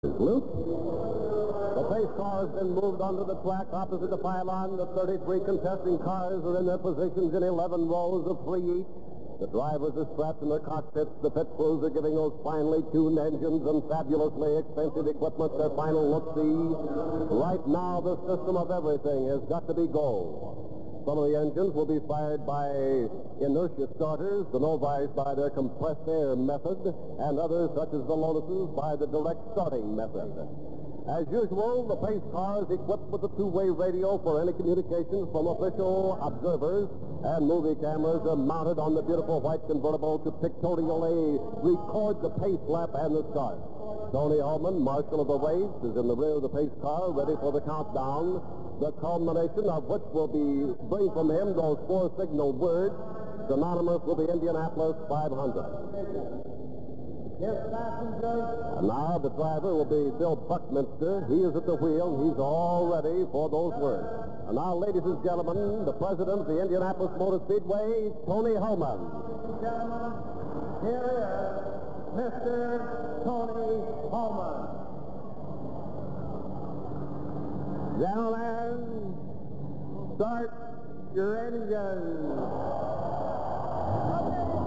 Luke? The pace car has been moved onto the track opposite the pylon. The 33 contesting cars are in their positions in 11 rows of 3 each. The drivers are strapped in their cockpits. The pit crews are giving those finely tuned engines and fabulously expensive equipment their final look-see. Right now, the system of everything has got to be gold. Some of the engines will be fired by inertia starters, the Novice by their compressed air method, and others, such as the Lotuses, by the direct starting method. As usual, the pace car is equipped with a two-way radio for any communications from official observers, and movie cameras are mounted on the beautiful white convertible to pictorially record the pace lap and the start. Tony Hulman, marshal of the race, is in the rear of the pace car, ready for the countdown, the culmination of which will bring from him those four signal words synonymous with the Indianapolis 500. Yes, passengers. And now the driver will be Bill Buckminster. He is at the wheel, and he's all ready for those words. And now, ladies and gentlemen, the president of the Indianapolis Motor Speedway, Tony Hulman. Gentlemen, here is Mr. Tony Hulman. Gentlemen, start your engines.